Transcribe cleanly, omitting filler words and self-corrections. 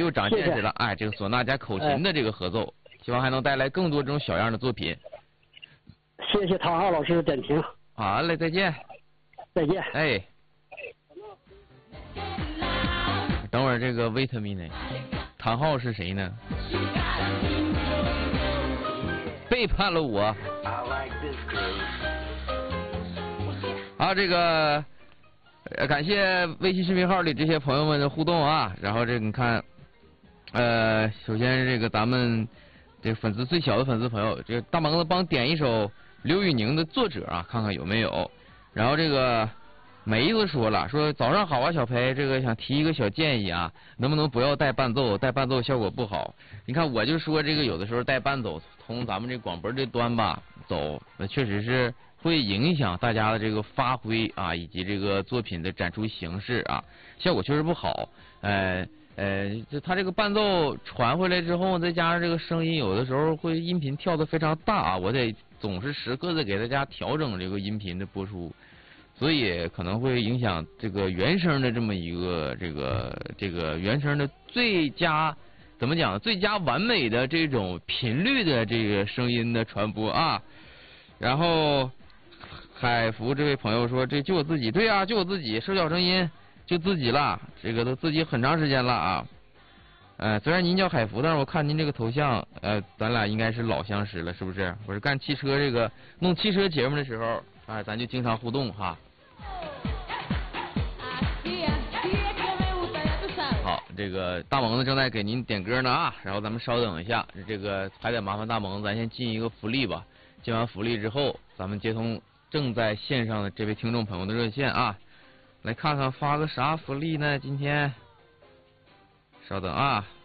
又长见识了。哎，这个唢呐加口琴的这个合奏，希望还能带来更多这种小样的作品。 谢谢唐浩老师的点评。 好嘞，再见。 再见。 哎，等会儿这个 wait a minute， 唐浩是谁呢？背叛了我。好，这个感谢微信视频号里这些朋友们的互动啊。然后这个你看，首先这个咱们这个粉丝最小的粉丝朋友，这个大萌子帮点一首刘宇宁的《作者》啊，看看有没有。然后这个梅子说了，说早上好啊，小裴，这个想提一个小建议啊，能不能不要带伴奏？带伴奏效果不好。你看，我就说这个有的时候带伴奏，从咱们这广播这端吧走，那确实是会影响大家的这个发挥啊，以及这个作品的展出形式啊，效果确实不好。就它这个伴奏传回来之后，再加上这个声音，有的时候会音频跳得非常大啊，我得总是时刻的给大家调整这个音频的播出。所以可能会影响这个原声的这么一个这个原声的最佳怎么讲？最佳完美的这种频率的这个声音的传播啊。然后海福这位朋友说：“这就我自己，对啊，就我自己，手脚声音就自己了，这个都自己很长时间了啊。虽然您叫海福，但是我看您这个头像，咱俩应该是老相识了，是不是？我是干汽车这个弄汽车节目的时候。”咱就经常互动哈。好，这个大萌子正在给您点歌呢啊，然后咱们稍等一下，这个还得麻烦大萌子，咱先进一个福利吧。进完福利之后，咱们接通正在线上的这位听众朋友的热线啊，来看看发个啥福利呢？今天，稍等啊。